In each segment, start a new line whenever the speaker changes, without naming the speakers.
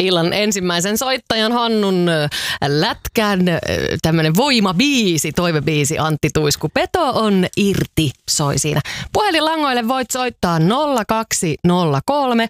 illan ensimmäisen soittajan Hannun lätkän tämmönen voimabiisi, toivebiisi Antti Tuisku. Peto on irti, soi siinä. Puhelinlangoille voit soittaa 0203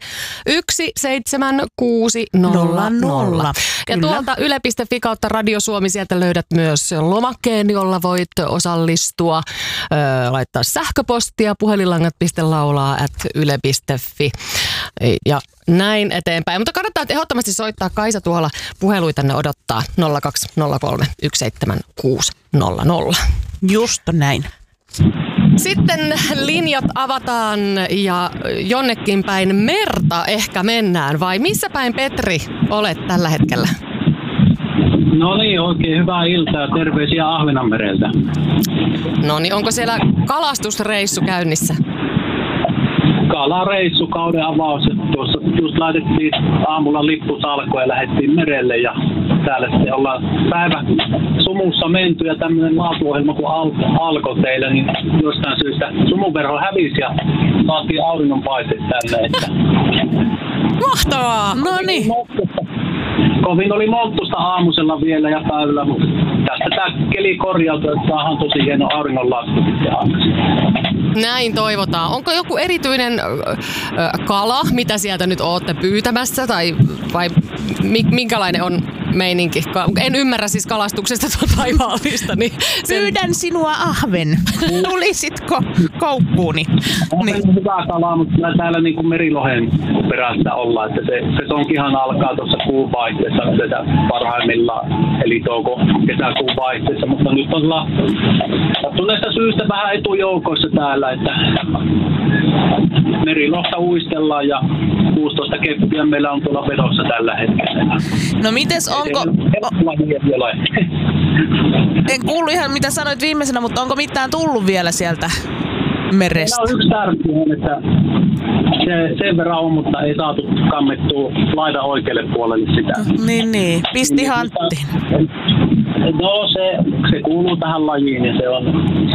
17600. Ja tuolta yle.fi kautta Radio Suomi, sieltä löydät myös lomakkeen, jolla voit osallistua. Laittaa sähköpostia puhelinlangat.laulaa@yle.fi ja näin eteenpäin. Mutta kannattaa ehdottomasti soittaa. Kaisa tuolla puheluitanne odottaa 0203 17600.
Just näin.
Sitten linjat avataan ja jonnekin päin merta ehkä mennään. Vai missä päin, Petri, olet tällä hetkellä?
No niin, oikein hyvää iltaa. Terveisiä Ahvenanmereltä.
No niin, onko siellä kalastusreissu käynnissä?
Kalareissu, kauden avaus. Tuossa just laitettiin aamulla lippusalko ja lähdettiin merelle. Ja täällä sitten ollaan päivä sumussa menty ja tämmöinen laatuohjelma kun alkoi teillä, niin jostain syystä sumuverho hävisi ja saatiin auringonpaisteet tänne. Että
mahtavaa!
No niin.
Kovin oli moltusta aamusella vielä ja päivällä, mutta tästä tämä keli korjautui, että saadaan tosi hieno auringonlasku sitten aamulla.
Näin toivotaan. Onko joku erityinen kala, mitä sieltä nyt ootte pyytämässä, vai minkälainen on meininki? En ymmärrä siis kalastuksesta taivaallista. Niin
Pyydän sinua ahven. Tulisitko koukkuuni?
Niin. On hyvä kalaa, mutta kyllä täällä niin kuin merilohen perässä ollaan. Että se sesonkihan alkaa tuossa kuun vaihteessa parhaimmillaan, eli kesäkuun vaihteessa. Mutta nyt on sattuneesta syystä vähän etujoukoissa täällä, että merilohta uistellaan ja 16 keppiä meillä on tuolla vedossa tällä hetkellä.
No mites onko... En kuullut ihan mitä sanoit viimeisenä, mutta onko mitään tullut vielä sieltä merestä?
Tämä on yksi tärkeä, että sen verran on, mutta ei saatu kammettua laidan oikealle puolelle sitä.
Niin. Pisti hanttiin.
No se kuuluu tähän lajiin ja se on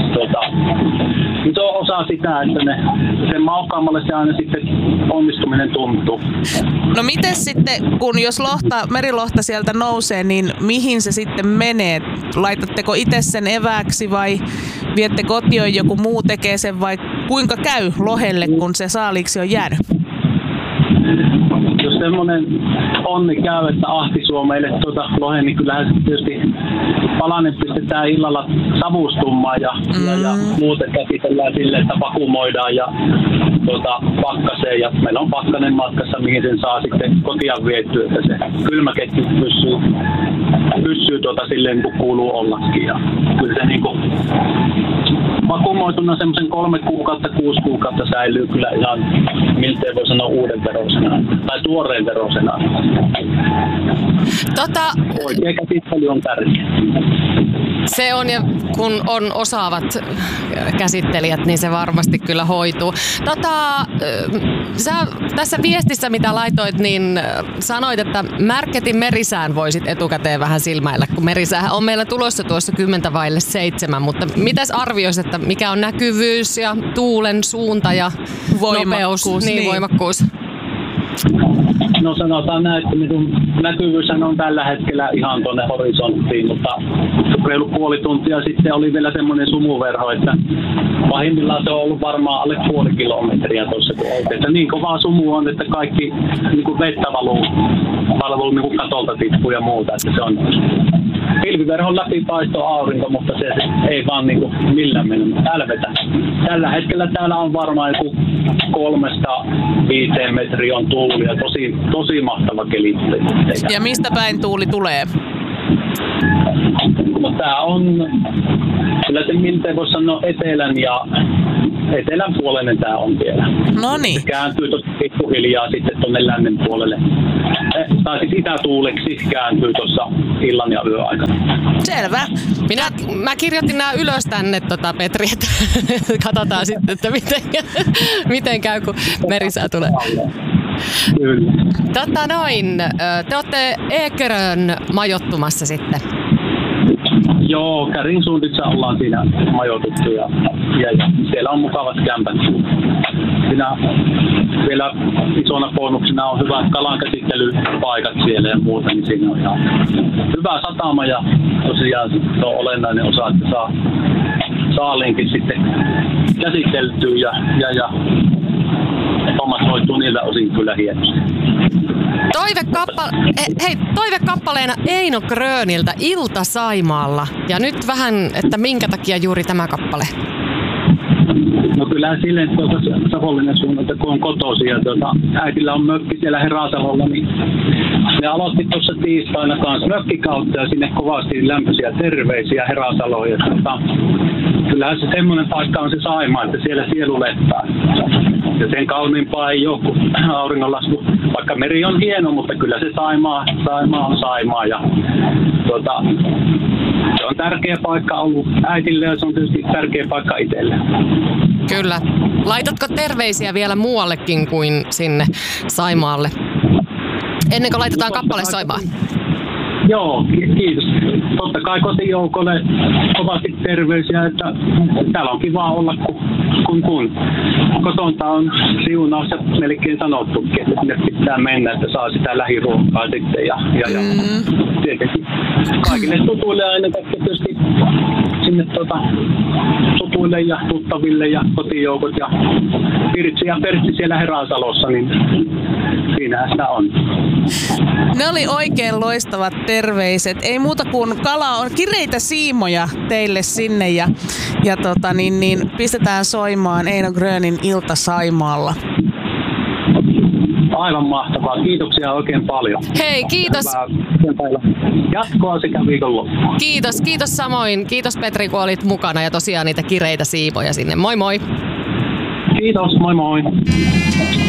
iso osa sitä, että sen maukkaammalle se aina sitten onnistuminen tuntuu.
No mites sitten, kun jos merilohta sieltä nousee, niin mihin se sitten menee? Laitatteko itse sen evääksi vai viette kotiin, joku muu tekee sen vai kuinka käy lohelle, kun se saaliksi on jäänyt?
Jos semmoinen onni käy, että ahti suo meille lohen, niin kyllähän tietysti palanen pistetään illalla savustumaan ja muuten käsitellään silleen, että vakuumoidaan ja pakkaseen. Ja meillä on pakkanen matkassa, mihin sen saa sitten kotiin viettyä, että se kylmäketju pysyy silleen, kun kuuluu ollakin. Ja kyllä se niin kuin vakuumoituna semmoisen 3 kuukautta, 6 kuukautta säilyy kyllä ihan miltei voi sanoa uuden verosena tai tuoreen verosena. Oikea käsittely on tärkeä.
Se on, ja kun on osaavat käsittelijät, niin se varmasti kyllä hoituu. Sä tässä viestissä, mitä laitoit, niin sanoit, että Märketin merisään voisit etukäteen vähän silmäillä, kun merisäähän on meillä tulossa tuossa 6:50, mutta mitäs arvioisit, että mikä on näkyvyys ja tuulen suunta ja nopeus, niin voimakkuus?
No sanotaan näin, että näkyvyyshän on tällä hetkellä ihan tuonne horisonttiin, mutta reilu puoli tuntia sitten oli vielä semmoinen sumuverho, että pahimmillaan se on ollut varmaan alle puoli kilometriä tuossa kun oltiin. Niin kovaa sumu on, että kaikki niin vettä valuu niin katolta tippuu ja muuta, että se on pilviverhon läpi paistoi aurinko, mutta se ei vaan niin millään mennyt hälvetä. Tällä hetkellä täällä on varmaan joku 3-5 metriä on tuuli ja tosi mahtava keli.
Ja mistä päin tuuli tulee?
No tää on, kyllä se miltei voisi sanoa etelän puolinen tää on vielä.
No niin.
Se kääntyy tosi pikkuhiljaa sitten tuonne lännen puolelle. Tai siis itätuuleksi kääntyy tuossa illan ja yön aikana.
Selvä.
Mä kirjoitin nämä ylös tänne, Petri, että katsotaan sitten, että miten käy, kun merisää tulee.
Kyllä.
Te olette Ekerön majoittumassa sitten.
Joo, Kärin suuntissa ollaan siinä majoituttu ja siellä on mukavat kämpät. Siinä vielä isona bonuksena on hyvät kalankäsittelypaikat siellä ja muuta, niin siinä on ihan hyvä satama ja tosiaan se on olennainen osa, että saa saaliinkin sitten käsiteltyä ja hommat hoituu niillä osin kyllä hienosti.
Toivekappaleena Eino Gröniltä Ilta Saimaalla. Ja nyt vähän, että minkä takia juuri tämä kappale?
No kyllä silleen Savonlinnan suunnalta, kun on kotoisin ja äitillä on mökki siellä Herasalolla, niin ne aloitti tuossa tiistaina kanssa mökkikautta ja sinne kovasti lämpöisiä terveisiä Herasaloon. Ja kyllähän se semmoinen paikka on se Saimaa, että siellä sielu leppää. Ja sen kauniimpaa ei ole kuin auringonlasku. Vaikka meri on hieno, mutta kyllä se Saimaa on Saimaa. Ja se on tärkeä paikka ollut äitille ja se on tietysti tärkeä paikka itselle.
Kyllä. Laitatko terveisiä vielä muuallekin kuin sinne Saimaalle? Ennen kuin laitetaan kappale soimaan.
Joo, kiitos. Totta kai kotijoukolle kovasti terveisiä, että täällä on kiva olla kun. Kotonta on siunaus ja melkein sanottukin, että sinne pitää mennä, että saa sitä lähiruokaa sitten. Ja tietenkin kaikille tutuille aina tietysti sinne tutuille ja tuttaville ja kotijoukot ja Pirtsi ja Pertsi siellä Herasalossa, niin siinähän sitä on.
Ne oli oikein loistavat terveiset. Ei muuta kuin kala on kireitä siimoja teille sinne ja pistetään soimaan Eino Grönin Ilta Saimaalla.
Aivan mahtavaa. Kiitoksia oikein paljon.
Hei, kiitos.
Jatkoa sekä viikonloppua.
Kiitos samoin. Kiitos Petri, kun olit mukana ja tosiaan niitä kireitä siimoja sinne. Moi moi.
Kiitos, moi moi.